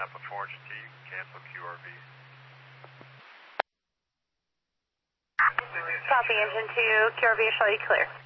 Napa 4T, cancel QRV. Copy, engine 2, QRV, show you clear.